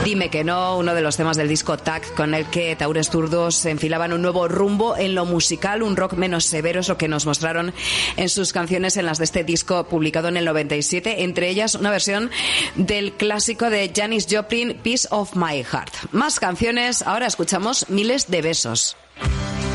Dime que no, uno de los temas del disco Tag, con el que Taures Zurdos enfilaban un nuevo rumbo en lo musical, un rock menos severo, es lo que nos mostraron en sus canciones en las de este disco publicado en el 97, entre ellas una versión del clásico de Janis Joplin, Piece of My Heart. Más canciones, ahora escuchamos Miles de besos.